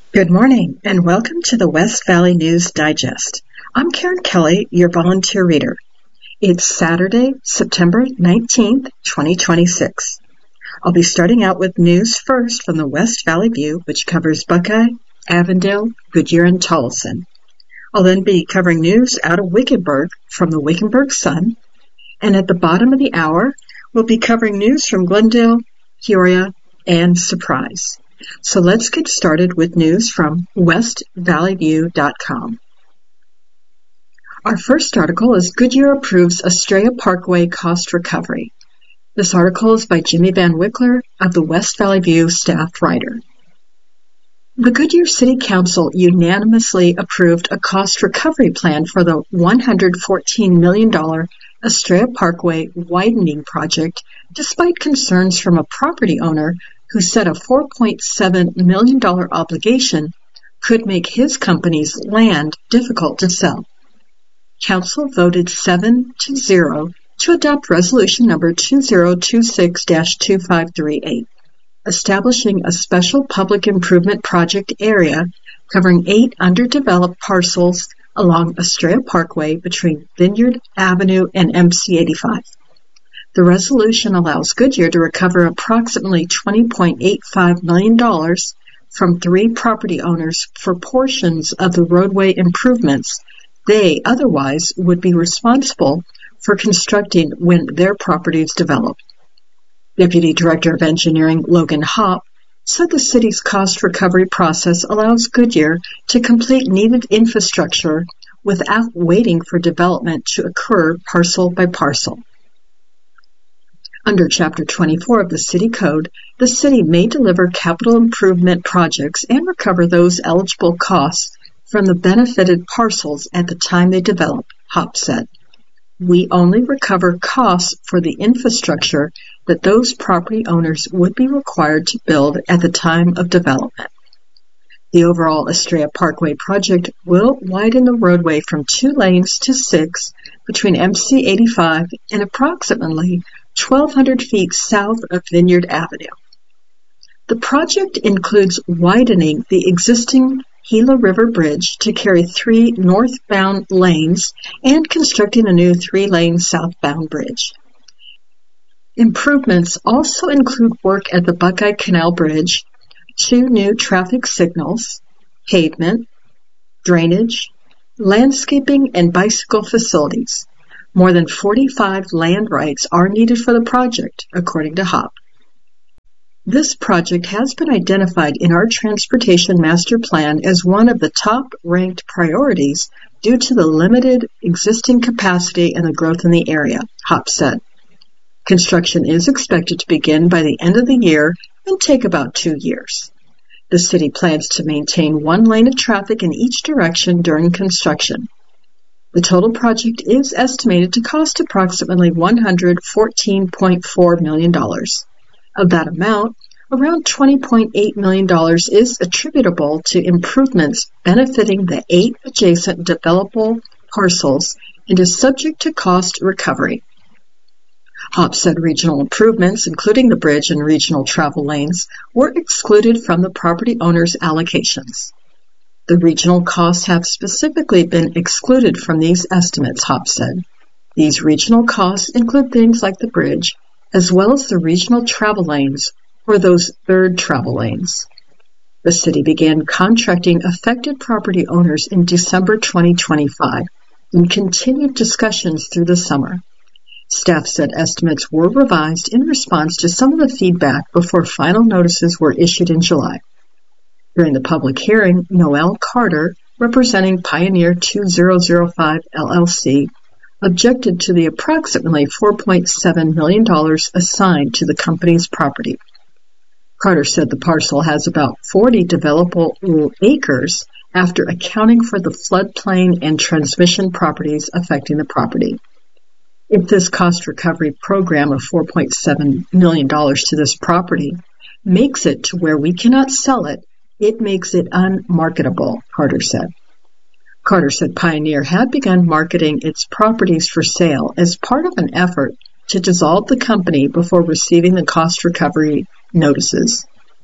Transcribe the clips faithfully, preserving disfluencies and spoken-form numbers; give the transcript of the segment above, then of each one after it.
Good morning, and welcome to the West Valley News Digest. I'm Karen Kelly, your volunteer reader. It's Saturday, September nineteenth, twenty twenty-six. I'll be starting out with news first from the West Valley View, which covers Buckeye, Avondale, Goodyear, and Tolleson. I'll then be covering news out of Wickenburg from the Wickenburg Sun, and at the bottom of the hour, we'll be covering news from Glendale, Peoria, and Surprise. So let's get started with news from west valley view dot com. Our first article is Goodyear approves Estrella Parkway cost recovery. This article is by Jimmy Van Wickler of the West Valley View staff writer. The Goodyear City Council unanimously approved a cost recovery plan for the one hundred fourteen million dollars Estrella Parkway widening project, despite concerns from a property owner who said a four point seven million dollars obligation could make his company's land difficult to sell. Council voted seven to zero to adopt resolution number two zero two six dash two five three eight, establishing a special public improvement project area covering eight underdeveloped parcels along Estrella Parkway between Vineyard Avenue and M C eighty-five. The resolution allows Goodyear to recover approximately twenty point eight five million dollars from three property owners for portions of the roadway improvements they otherwise would be responsible for constructing when their properties develop. Deputy Director of Engineering Logan Hopp said the city's cost recovery process allows Goodyear to complete needed infrastructure without waiting for development to occur parcel by parcel. Under Chapter twenty-four of the City Code, the city may deliver capital improvement projects and recover those eligible costs from the benefited parcels at the time they develop, Hopp said. We only recover costs for the infrastructure that those property owners would be required to build at the time of development. The overall Estrella Parkway project will widen the roadway from two lanes to six between M C eighty-five and approximately twelve hundred feet south of Vineyard Avenue. The project includes widening the existing Gila River Bridge to carry three northbound lanes and constructing a new three-lane southbound bridge. Improvements also include work at the Buckeye Canal Bridge, two new traffic signals, pavement, drainage, landscaping, and bicycle facilities. More than forty-five land rights are needed for the project, according to Hopp. This project has been identified in our Transportation Master Plan as one of the top-ranked priorities due to the limited existing capacity and the growth in the area, Hopp said. Construction is expected to begin by the end of the year and take about two years. The city plans to maintain one lane of traffic in each direction during construction. The total project is estimated to cost approximately one hundred fourteen point four million dollars. Of that amount, around twenty point eight million dollars is attributable to improvements benefiting the eight adjacent developable parcels and is subject to cost recovery. Hopp said regional improvements, including the bridge and regional travel lanes, were excluded from the property owner's allocations. The regional costs have specifically been excluded from these estimates, Hopp said. These regional costs include things like the bridge, as well as the regional travel lanes, or those third travel lanes. The city began contracting affected property owners in December twenty twenty-five and continued discussions through the summer. Staff said estimates were revised in response to some of the feedback before final notices were issued in July. During the public hearing, Noel Carter, representing Pioneer two thousand five L L C, objected to the approximately four point seven million dollars assigned to the company's property. Carter said the parcel has about forty developable acres after accounting for the floodplain and transmission properties affecting the property. If this cost recovery program of four point seven million dollars to this property makes it to where we cannot sell it, it makes it unmarketable, Carter said. Carter said Pioneer had begun marketing its properties for sale as part of an effort to dissolve the company before receiving the cost recovery notices.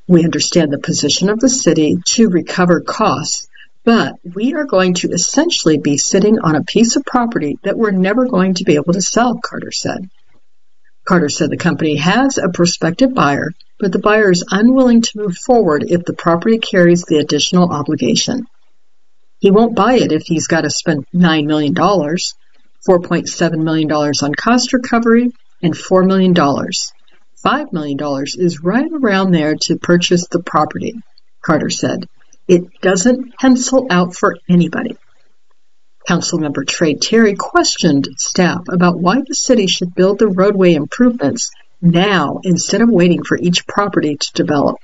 We understand the position of the city to recover costs, but we are going to essentially be sitting on a piece of property that we're never going to be able to sell, Carter said. Carter said the company has a prospective buyer, but the buyer is unwilling to move forward if the property carries the additional obligation. He won't buy it if he's got to spend nine million dollars, four point seven million dollars on cost recovery, and four million dollars. five million dollars is right around there to purchase the property, Carter said. It doesn't pencil out for anybody. Councilmember Trey Terry questioned staff about why the city should build the roadway improvements now instead of waiting for each property to develop.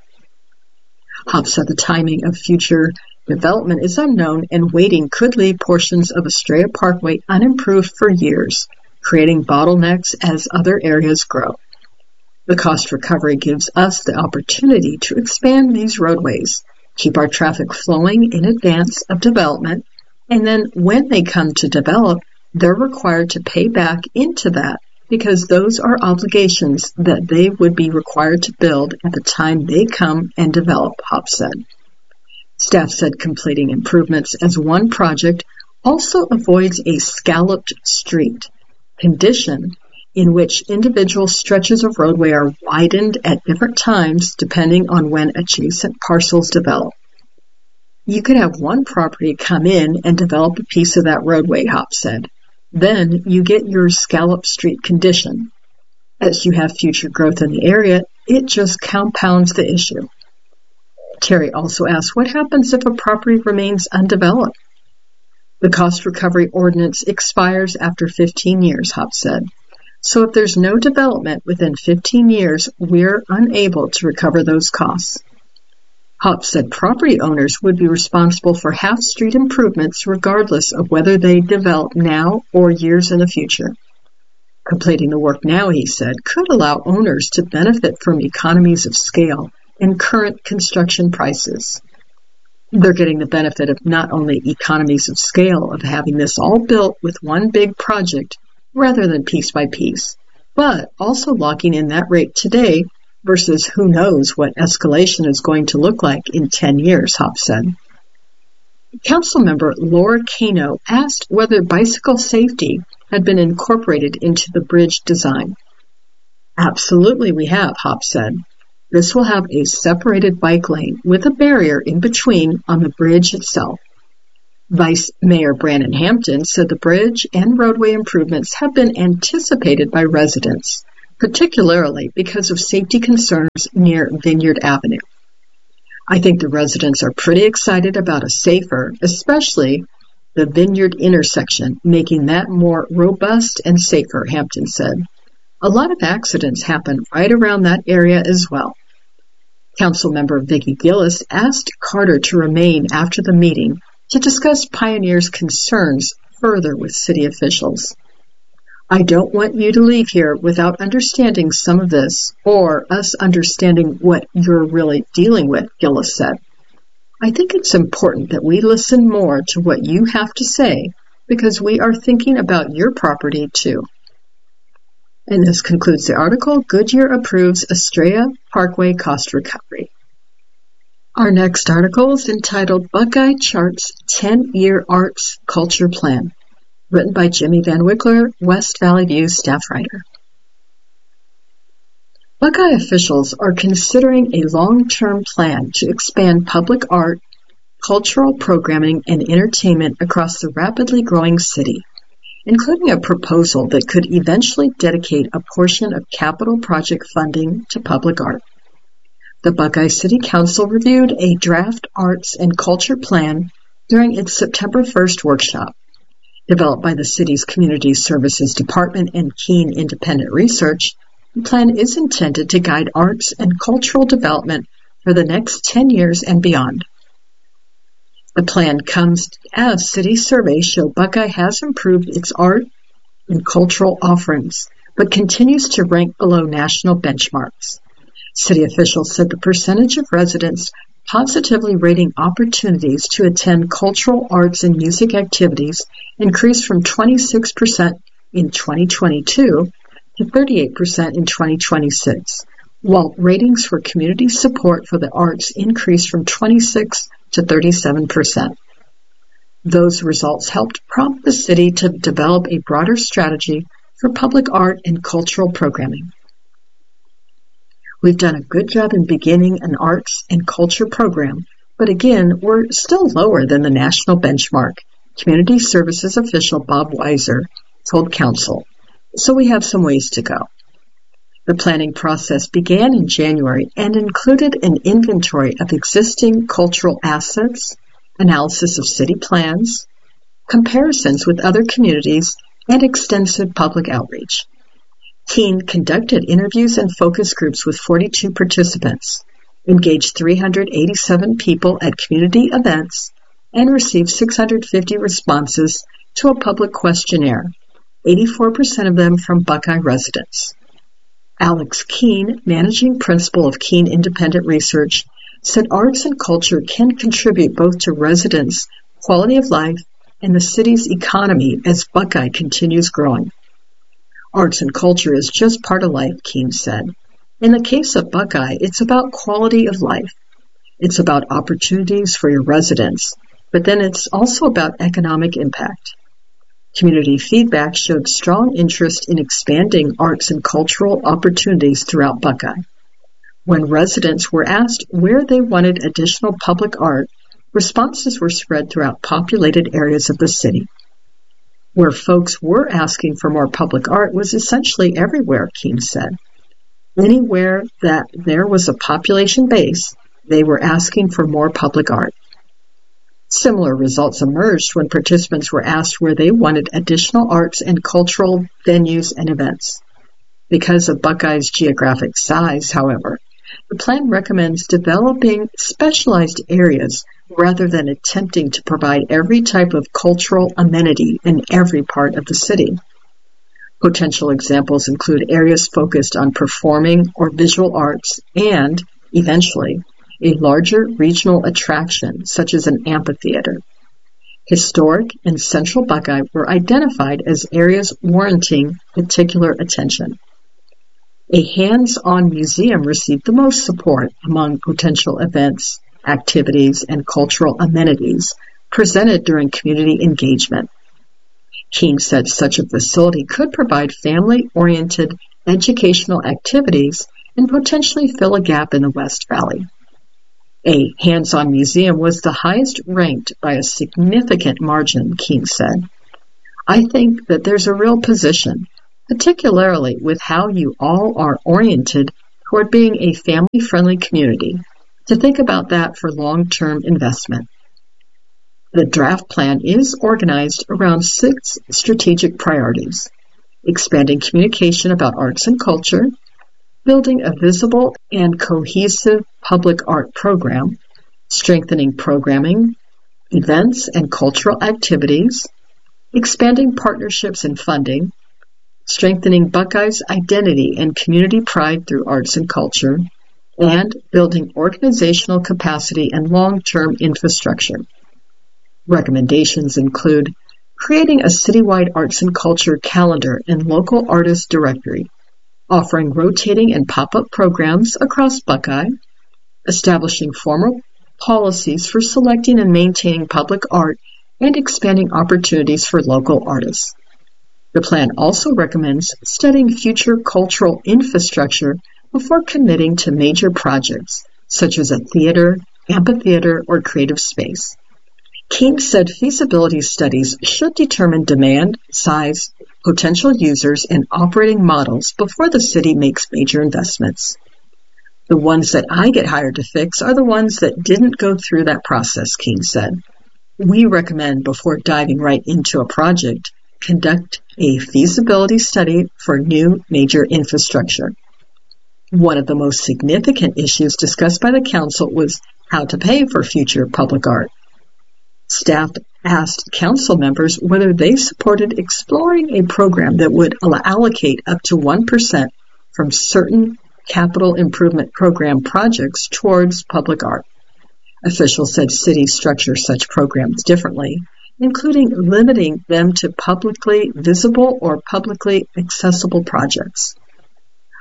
Hopp said the timing of future development is unknown and waiting could leave portions of Estrella Parkway unimproved for years, creating bottlenecks as other areas grow. The cost recovery gives us the opportunity to expand these roadways, keep our traffic flowing in advance of development, and then when they come to develop, they're required to pay back into that because those are obligations that they would be required to build at the time they come and develop, Hopp said. Staff said completing improvements as one project also avoids a scalloped street condition in which individual stretches of roadway are widened at different times depending on when adjacent parcels develop. You could have one property come in and develop a piece of that roadway, Hopp said. Then you get your scallop street condition. As you have future growth in the area, it just compounds the issue. Terry also asked what happens if a property remains undeveloped. The cost recovery ordinance expires after fifteen years, Hopp said. So if there's no development within fifteen years, we're unable to recover those costs. Hopp said property owners would be responsible for half-street improvements regardless of whether they develop now or years in the future. Completing the work now, he said, could allow owners to benefit from economies of scale and current construction prices. They're getting the benefit of not only economies of scale of having this all built with one big project rather than piece by piece, but also locking in that rate today versus who knows what escalation is going to look like in ten years, Hopp said. Councilmember Laura Cano asked whether bicycle safety had been incorporated into the bridge design. Absolutely we have, Hopp said. This will have a separated bike lane with a barrier in between on the bridge itself. Vice Mayor Brandon Hampton said the bridge and roadway improvements have been anticipated by residents, particularly because of safety concerns near Vineyard Avenue. I think the residents are pretty excited about a safer, especially the Vineyard intersection, making that more robust and safer, Hampton said. A lot of accidents happen right around that area as well. Councilmember Vicki Gillis asked Carter to remain after the meeting to discuss Pioneer's concerns further with city officials. I don't want you to leave here without understanding some of this or us understanding what you're really dealing with, Gillis said. I think it's important that we listen more to what you have to say because we are thinking about your property too. And this concludes the article, Goodyear Approves Estrella Parkway Cost Recovery. Our next article is entitled Buckeye Charts ten-Year Arts Culture Plan, written by Jimmy Van Wickler, West Valley View staff writer. Buckeye officials are considering a long-term plan to expand public art, cultural programming, and entertainment across the rapidly growing city, including a proposal that could eventually dedicate a portion of capital project funding to public art. The Buckeye City Council reviewed a draft arts and culture plan during its September first workshop. Developed by the city's Community Services Department and Keene Independent Research, the plan is intended to guide arts and cultural development for the next ten years and beyond. The plan comes as city surveys show Buckeye has improved its art and cultural offerings, but continues to rank below national benchmarks. City officials said the percentage of residents positively rating opportunities to attend cultural arts and music activities increased from twenty-six percent in twenty twenty-two to thirty-eight percent in twenty twenty-six, while ratings for community support for the arts increased from twenty-six to thirty-seven percent. Those results helped prompt the city to develop a broader strategy for public art and cultural programming. We've done a good job in beginning an arts and culture program, but again, we're still lower than the national benchmark, Community Services official Bob Weiser told Council, so we have some ways to go. The planning process began in January and included an inventory of existing cultural assets, analysis of city plans, comparisons with other communities, and extensive public outreach. Keene conducted interviews and focus groups with forty-two participants, engaged three hundred eighty-seven people at community events, and received six hundred fifty responses to a public questionnaire, eighty-four percent of them from Buckeye residents. Alex Keene, managing principal of Keene Independent Research, said arts and culture can contribute both to residents' quality of life and the city's economy as Buckeye continues growing. Arts and culture is just part of life, Keene said. In the case of Buckeye, it's about quality of life. It's about opportunities for your residents, but then it's also about economic impact. Community feedback showed strong interest in expanding arts and cultural opportunities throughout Buckeye. When residents were asked where they wanted additional public art, responses were spread throughout populated areas of the city. Where folks were asking for more public art was essentially everywhere, Keene said. Anywhere that there was a population base, they were asking for more public art. Similar results emerged when participants were asked where they wanted additional arts and cultural venues and events. Because of Buckeye's geographic size, however, the plan recommends developing specialized areas rather than attempting to provide every type of cultural amenity in every part of the city. Potential examples include areas focused on performing or visual arts and, eventually, a larger regional attraction such as an amphitheater. Historic and Central Buckeye were identified as areas warranting particular attention. A hands-on museum received the most support among potential events, activities, and cultural amenities presented during community engagement. Keene said such a facility could provide family-oriented educational activities and potentially fill a gap in the West Valley. A hands-on museum was the highest ranked by a significant margin, Keene said. I think that there's a real position, particularly with how you all are oriented toward being a family-friendly community, to think about that for long-term investment. The draft plan is organized around six strategic priorities: expanding communication about arts and culture, building a visible and cohesive public art program, strengthening programming, events and cultural activities, expanding partnerships and funding, strengthening Buckeye's identity and community pride through arts and culture, and building organizational capacity and long-term infrastructure. Recommendations include creating a citywide arts and culture calendar and local artist directory, offering rotating and pop-up programs across Buckeye, establishing formal policies for selecting and maintaining public art, and expanding opportunities for local artists. The plan also recommends studying future cultural infrastructure before committing to major projects, such as a theater, amphitheater, or creative space. Keene said feasibility studies should determine demand, size, potential users, and operating models before the city makes major investments. The ones that I get hired to fix are the ones that didn't go through that process, Keene said. We recommend before diving right into a project, conduct a feasibility study for new major infrastructure. One of the most significant issues discussed by the council was how to pay for future public art. Staff asked council members whether they supported exploring a program that would allocate up to one percent from certain capital improvement program projects towards public art. Officials said cities structure such programs differently, including limiting them to publicly visible or publicly accessible projects.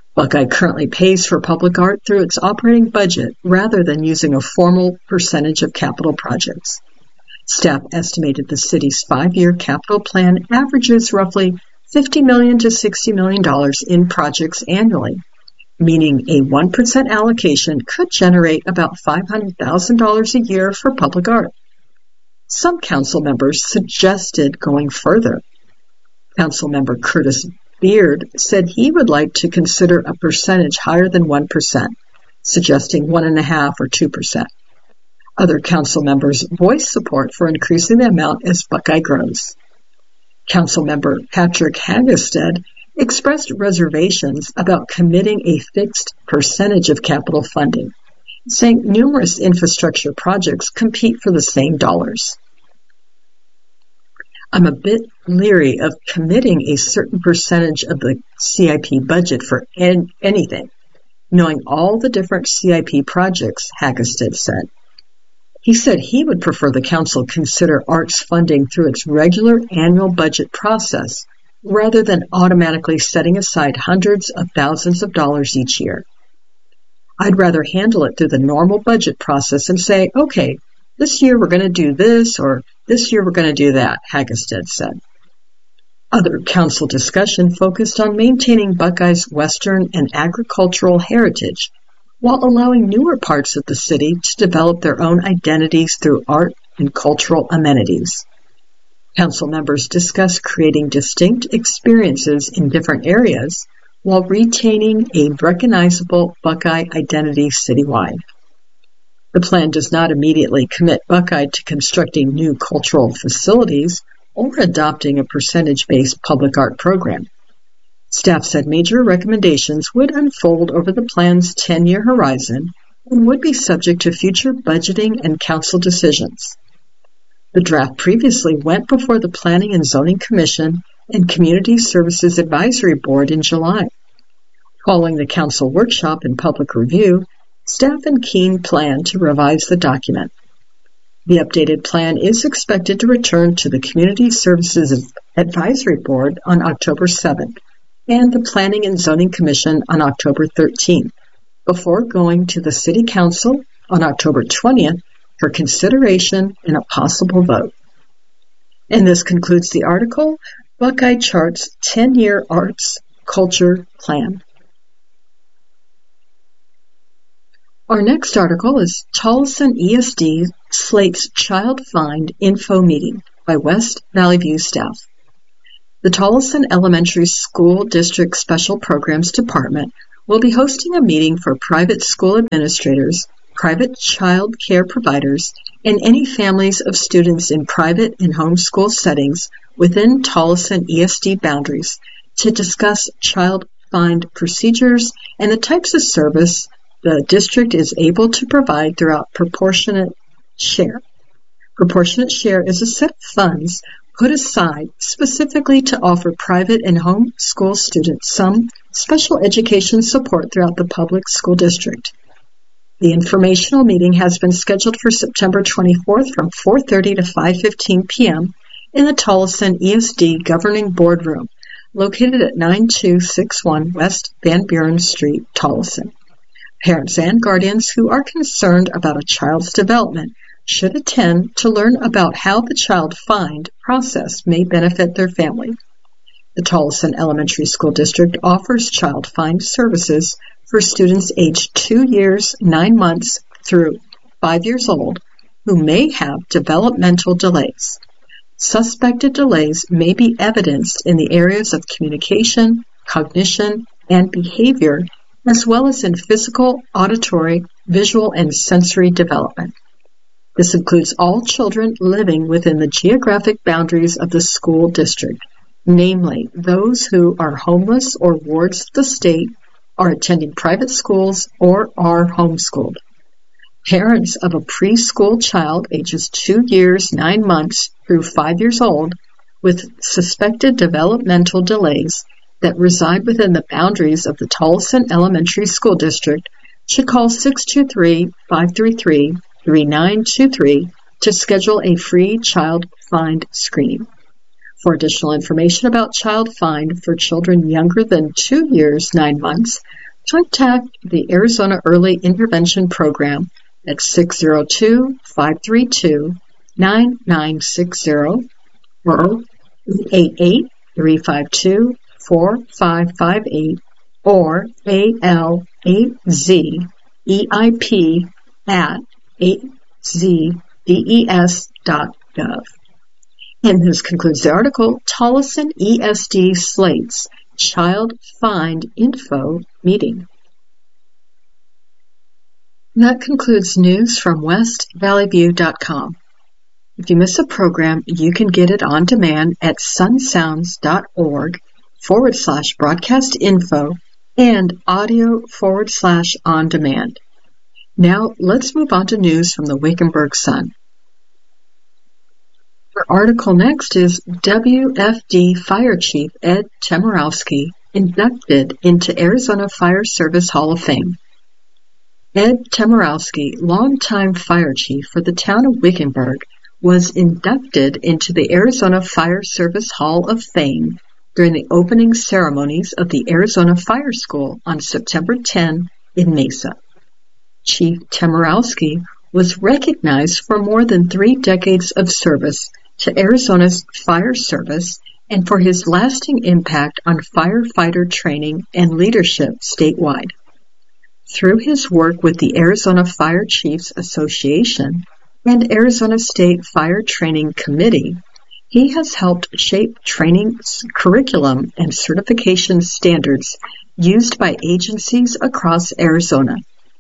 Buckeye currently pays for public art through its operating budget rather than using a formal percentage of capital projects. Staff estimated the city's five-year capital plan averages roughly fifty million dollars to sixty million dollars in projects annually, meaning a one percent allocation could generate about five hundred thousand dollars a year for public art. Some council members suggested going further. Councilmember Curtis Beard said he would like to consider a percentage higher than one percent, suggesting one point five or two percent. Other council members voiced support for increasing the amount as Buckeye grows. Councilmember Patrick Hagestead expressed reservations about committing a fixed percentage of capital funding, saying numerous infrastructure projects compete for the same dollars. I'm a bit leery of committing a certain percentage of the C I P budget for en- anything, knowing all the different C I P projects, Hagestead said. He said he would prefer the council consider arts funding through its regular annual budget process rather than automatically setting aside hundreds of thousands of dollars each year. I'd rather handle it through the normal budget process and say, okay, this year we're going to do this, or this year we're going to do that, Hagestead said. Other council discussion focused on maintaining Buckeye's Western and agricultural heritage while allowing newer parts of the city to develop their own identities through art and cultural amenities. Council members discussed creating distinct experiences in different areas while retaining a recognizable Buckeye identity citywide. The plan does not immediately commit Buckeye to constructing new cultural facilities or adopting a percentage-based public art program. Staff said major recommendations would unfold over the plan's ten-year horizon and would be subject to future budgeting and council decisions. The draft previously went before the Planning and Zoning Commission and Community Services Advisory Board in July. Following the council workshop and public review, staff and Keene plan to revise the document. The updated plan is expected to return to the Community Services Advisory Board on October seventh and the Planning and Zoning Commission on October thirteenth, before going to the City Council on October twentieth for consideration and a possible vote. And this concludes the article, Buckeye Charts ten-Year Arts Culture Plan. Our next article is Tolleson E S D slates Child Find Info Meeting by West Valley View staff. The Tolleson Elementary School District Special Programs Department will be hosting a meeting for private school administrators, private child care providers, and any families of students in private and homeschool settings within Tolleson E S D boundaries to discuss child find procedures and the types of service the district is able to provide throughout proportionate share. Proportionate share is a set of funds put aside specifically to offer private and home school students some special education support throughout the public school district. The informational meeting has been scheduled for September twenty-fourth from four thirty to five fifteen p.m. in the Tolleson E S D Governing Board Room, located at nine two six one West Van Buren Street, Tolleson. Parents and guardians who are concerned about a child's development should attend to learn about how the child find process may benefit their family. The Tolleson Elementary School District offers child find services for students aged two years, nine months through five years old who may have developmental delays. Suspected delays may be evidenced in the areas of communication, cognition, and behavior, as well as in physical, auditory, visual, and sensory development. This includes all children living within the geographic boundaries of the school district, namely those who are homeless or wards of the state, are attending private schools, or are homeschooled. Parents of a preschool child ages two years, nine months through five years old with suspected developmental delays that reside within the boundaries of the Tolleson Elementary School District should call six two three, five three three, three nine two three to schedule a free child find screening. For additional information about child find for children younger than two years, nine months, contact the Arizona Early Intervention Program at six zero two, five three two, nine nine six zero or eight eight, three five two, four five five eight or A L eight Z E I P at eight z d e s dot gov. And this concludes the article, Tolleson E S D slates Child Find Info Meeting. That concludes news from west valley view dot com. If you miss a program, you can get it on demand at sunsounds.org forward slash broadcast info and audio forward slash on demand. Now, let's move on to news from the Wickenburg Sun. Our article next is W F D Fire Chief Ed Chemorowski inducted into Arizona Fire Service Hall of Fame. Ed Chemorowski, longtime fire chief for the town of Wickenburg, was inducted into the Arizona Fire Service Hall of Fame during the opening ceremonies of the Arizona Fire School on September tenth in Mesa. Chief Chemorowski was recognized for more than three decades of service to Arizona's fire service and for his lasting impact on firefighter training and leadership statewide. Through his work with the Arizona Fire Chiefs Association and Arizona State Fire Training Committee, he has helped shape training curriculum and certification standards used by agencies across Arizona.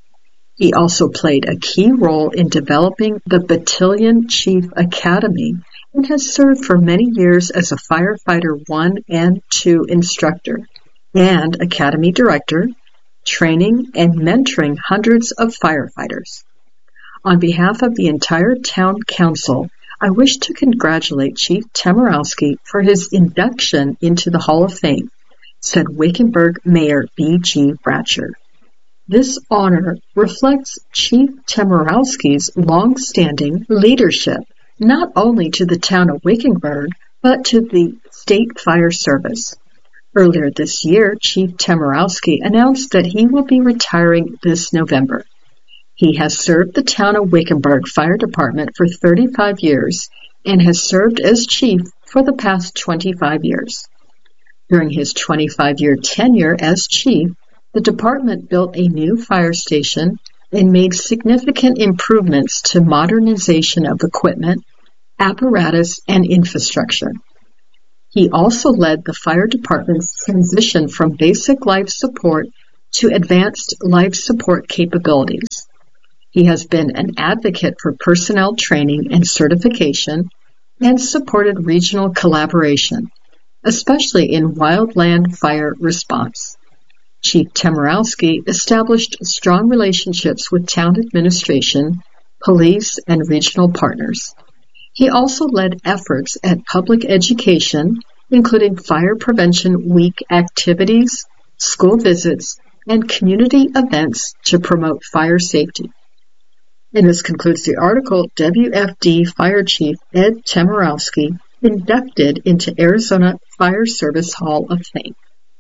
He also played a key role in developing the Battalion Chief Academy and has served for many years as a Firefighter one and two instructor and Academy Director, training and mentoring hundreds of firefighters. On behalf of the entire Town Council, I wish to congratulate Chief Chemorowski for his induction into the Hall of Fame, said Wickenburg Mayor B G Bratcher. This honor reflects Chief Chemorowski's long-standing leadership, not only to the town of Wickenburg, but to the State Fire Service. Earlier this year, Chief Chemorowski announced that he will be retiring this November. He has served the town of Wickenburg Fire Department for thirty-five years and has served as chief for the past twenty-five years. During his twenty-five-year tenure as chief, the department built a new fire station and made significant improvements to modernization of equipment, apparatus, and infrastructure. He also led the fire department's transition from basic life support to advanced life support capabilities. He has been an advocate for personnel training and certification and supported regional collaboration, especially in wildland fire response. Chief Chemorowski established strong relationships with town administration, police, and regional partners. He also led efforts at public education, including Fire Prevention Week activities, school visits, and community events to promote fire safety. And this concludes the article, W F D Fire Chief Ed Chemorowski inducted into Arizona Fire Service Hall of Fame.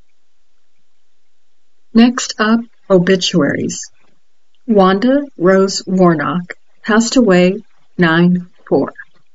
Next up, obituaries. Wanda Rose Warnock passed away nine four.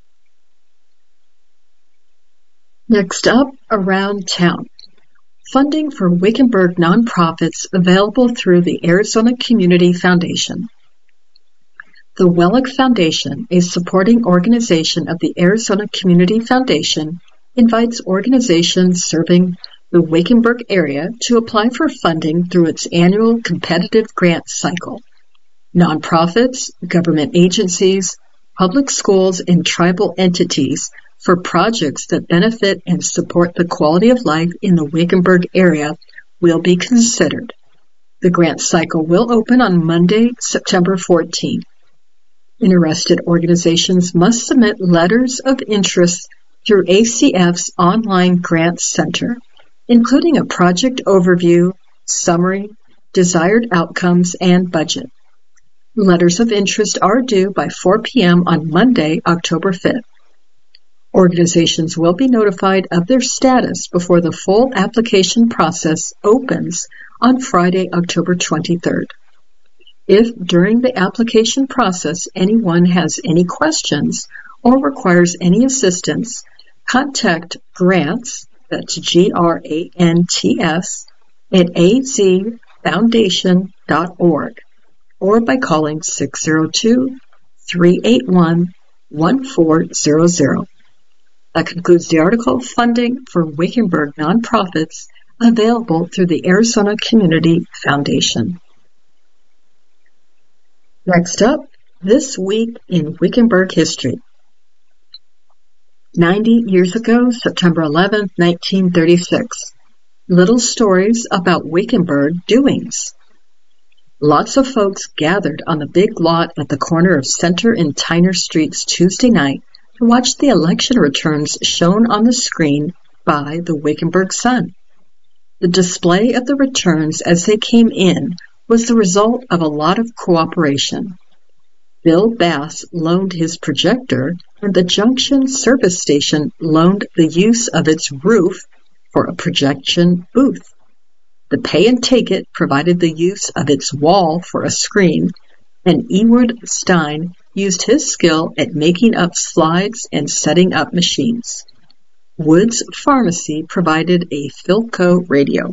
Next up, around town. Funding for Wickenburg nonprofits available through the Arizona Community Foundation. The Wellick Foundation, a supporting organization of the Arizona Community Foundation, invites organizations serving the Wickenburg area to apply for funding through its annual competitive grant cycle. Nonprofits, government agencies, public schools, and tribal entities for projects that benefit and support the quality of life in the Wickenburg area will be considered. The grant cycle will open on Monday, September fourteenth. Interested organizations must submit letters of interest through A C F's online grant center, including a project overview, summary, desired outcomes, and budget. Letters of interest are due by four p.m. on Monday, October fifth. Organizations will be notified of their status before the full application process opens on Friday, October twenty-third. If during the application process anyone has any questions or requires any assistance, contact grants, that's G R A N T S, at a z foundation dot org or by calling six zero two, three eight one, one four zero zero. That concludes the article, Funding for Wickenburg Nonprofits, available through the Arizona Community Foundation. Next up, This Week in Wickenburg History. Ninety years ago, September eleventh, nineteen thirty-six. Little stories about Wickenburg doings. Lots of folks gathered on the big lot at the corner of Center and Tyner Streets Tuesday night to watch the election returns shown on the screen by the Wickenburg Sun. The display of the returns as they came in was the result of a lot of cooperation. Bill Bass loaned his projector, and the Junction service station loaned the use of its roof for a projection booth. The Pay and Take It provided the use of its wall for a screen, and Ewood Stein used his skill at making up slides and setting up machines. Woods Pharmacy provided a Philco radio.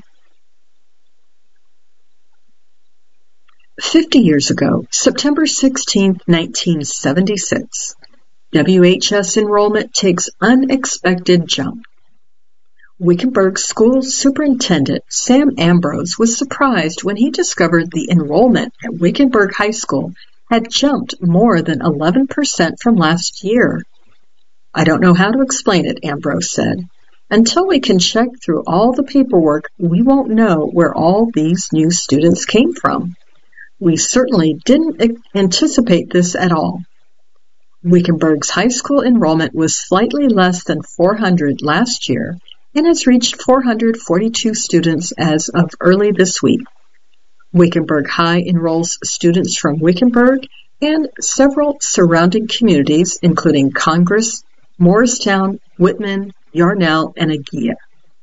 Fifty years ago, September sixteenth, nineteen seventy-six, W H S enrollment takes unexpected jump. Wickenburg School Superintendent Sam Ambrose was surprised when he discovered the enrollment at Wickenburg High School had jumped more than eleven percent from last year. "I don't know how to explain it," Ambrose said. "Until we can check through all the paperwork, we won't know where all these new students came from. We certainly didn't anticipate this at all." Wickenburg's high school enrollment was slightly less than four hundred last year and has reached four hundred forty-two students as of early this week. Wickenburg High enrolls students from Wickenburg and several surrounding communities, including Congress, Morristown, Whitman, Yarnell, and Agia.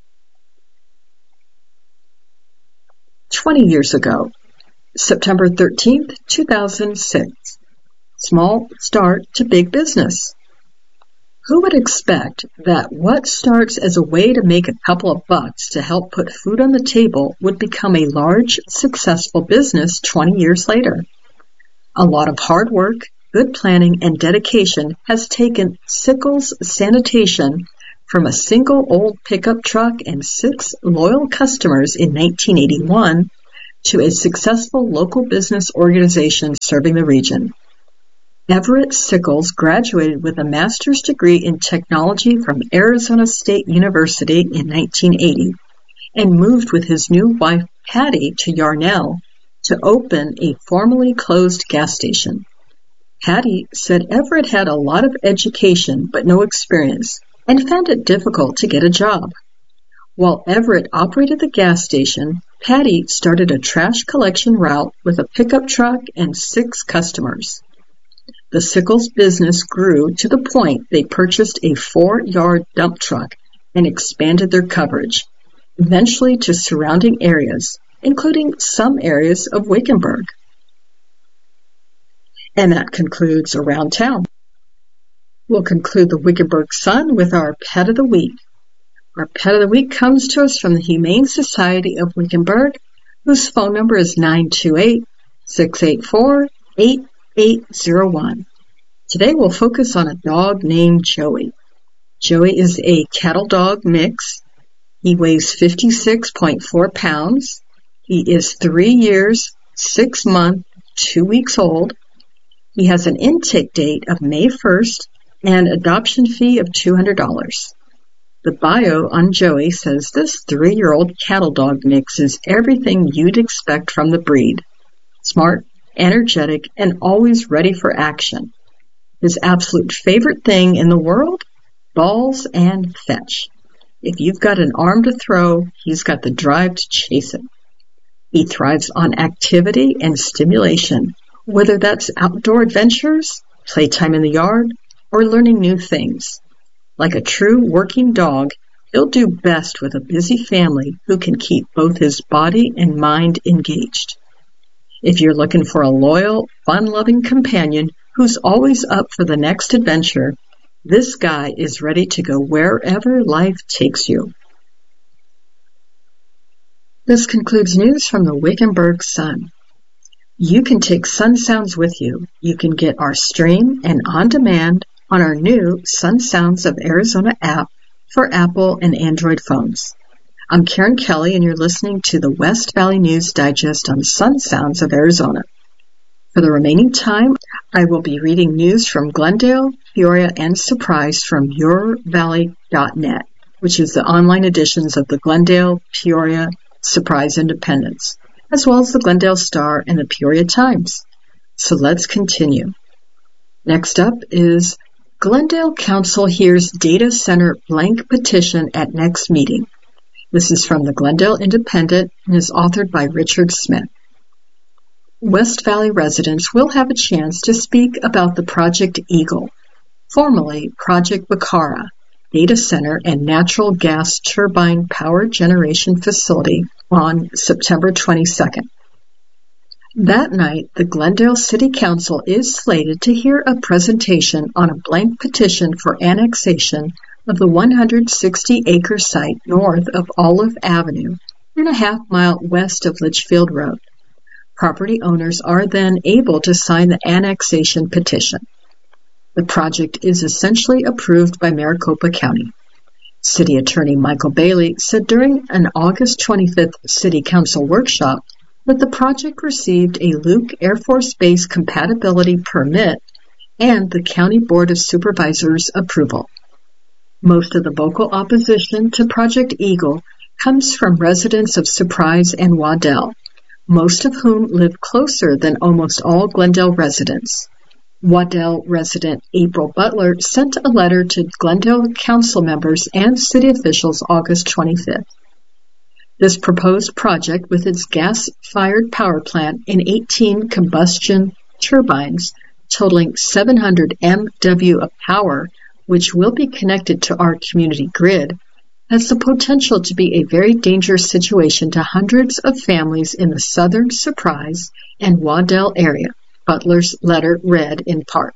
Twenty years ago, September thirteenth, two thousand six. Small start to big business. Who would expect that what starts as a way to make a couple of bucks to help put food on the table would become a large, successful business twenty years later? A lot of hard work, good planning, and dedication has taken Sickles Sanitation from a single old pickup truck and six loyal customers in nineteen eighty-one to a successful local business organization serving the region. Everett Sickles graduated with a master's degree in technology from Arizona State University in nineteen eighty and moved with his new wife Patty to Yarnell to open a formerly closed gas station. Patty said Everett had a lot of education but no experience and found it difficult to get a job. While Everett operated the gas station, Patty started a trash collection route with a pickup truck and six customers. The Sickles business grew to the point they purchased a four-yard dump truck and expanded their coverage, eventually to surrounding areas, including some areas of Wickenburg. And that concludes Around Town. We'll conclude the Wickenburg Sun with our Pet of the Week. Our Pet of the Week comes to us from the Humane Society of Wickenburg, whose phone number is nine two eight, six eight four, eight eight zero one. Today we'll focus on a dog named Joey. Joey is a cattle dog mix. He weighs fifty-six point four pounds. He is three years, six months, two weeks old. He has an intake date of May first and adoption fee of two hundred dollars. The bio on Joey says this three-year-old cattle dog mix is everything you'd expect from the breed. Smart, energetic, and always ready for action. His absolute favorite thing in the world? Balls and fetch. If you've got an arm to throw, he's got the drive to chase it. He thrives on activity and stimulation, whether that's outdoor adventures, playtime in the yard, or learning new things. Like a true working dog, He'll do best with a busy family who can keep both his body and mind engaged. If you're looking for a loyal, fun-loving companion who's always up for the next adventure, this guy is ready to go wherever life takes you. This concludes news from the Wickenburg Sun. You can take Sun Sounds with you. You can get our stream and on demand on our new Sun Sounds of Arizona app for Apple and Android phones. I'm Karen Kelly, and you're listening to the West Valley News Digest on Sun Sounds of Arizona. For the remaining time, I will be reading news from Glendale, Peoria, and Surprise from your valley dot net, which is the online editions of the Glendale, Peoria, Surprise Independents, as well as the Glendale Star and the Peoria Times. So let's continue. Next up is Glendale Council hears data center blank petition at next meeting. This is from the Glendale Independent and is authored by Richard Smith. West Valley residents will have a chance to speak about the Project Eagle, formerly Project Bacara, data center and natural gas turbine power generation facility on September twenty-second. That night, the Glendale City Council is slated to hear a presentation on a blank petition for annexation of the one hundred sixty acre site north of Olive Avenue and a half mile west of Litchfield Road. Property owners are then able to sign the annexation petition. The project is essentially approved by Maricopa County. City Attorney Michael Bailey said during an August twenty-fifth City Council workshop that the project received a Luke Air Force Base compatibility permit and the County Board of Supervisors approval. Most of the vocal opposition to Project Eagle comes from residents of Surprise and Waddell, most of whom live closer than almost all Glendale residents. Waddell resident April Butler sent a letter to Glendale council members and city officials August twenty-fifth. This proposed project, with its gas-fired power plant and eighteen combustion turbines totaling seven hundred megawatts of power, which will be connected to our community grid, has the potential to be a very dangerous situation to hundreds of families in the southern Surprise and Waddell area, Butler's letter read in part.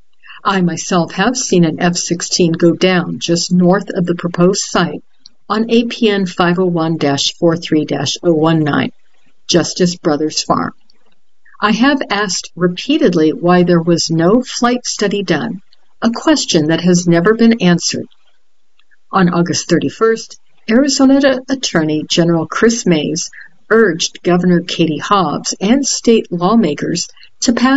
I myself have seen an F sixteen go down just north of the proposed site on A P N five oh one dash forty-three dash oh one nine, Justice Brothers Farm. I have asked repeatedly why there was no flight study done, a question that has never been answered. On August thirty-first, Arizona Attorney General Chris Mays urged Governor Katie Hobbs and state lawmakers to pass